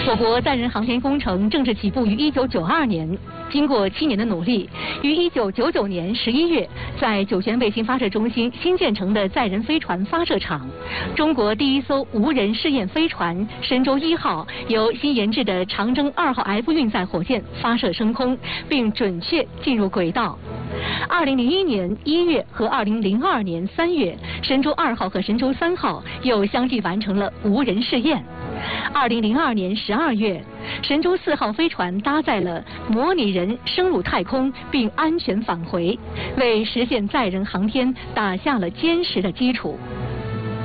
我国载人航天工程正式起步于1992年，经过7年的努力，于1999年11月，在酒泉卫星发射中心新建成的载人飞船发射场，中国第一艘无人试验飞船神舟1号由新研制的长征2号 F 运载火箭发射升空，并准确进入轨道。2001年1月和2002年3月，神舟2号和神舟3号又相继完成了无人试验。2002年12月，神舟4号飞船搭载了模拟人升入太空并安全返回，为实现载人航天打下了坚实的基础。